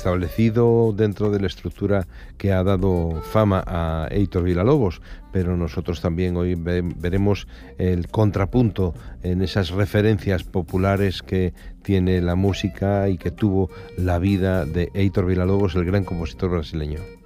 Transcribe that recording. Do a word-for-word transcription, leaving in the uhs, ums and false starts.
establecido dentro de la estructura que ha dado fama a Heitor Villa-Lobos, pero nosotros también hoy ve, veremos el contrapunto en esas referencias populares que tiene la música y que tuvo la vida de Heitor Villa-Lobos, el gran compositor brasileño.